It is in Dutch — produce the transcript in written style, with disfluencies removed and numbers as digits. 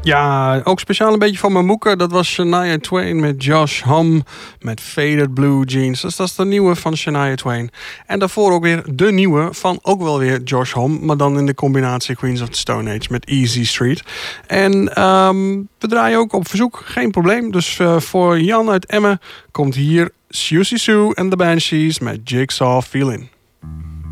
Ja, ook speciaal een beetje van mijn moeke. Dat was Shania Twain met Josh Homme met Faded Blue Jeans. Dus dat is de nieuwe van Shania Twain. En daarvoor ook weer de nieuwe van ook wel weer Josh Homme. Maar dan in de combinatie Queens of the Stone Age met Easy Street. En we draaien ook op verzoek, geen probleem. Dus voor Jan uit Emmen komt hier Siouxsie Sioux en the Banshees met Jigsaw Feeling.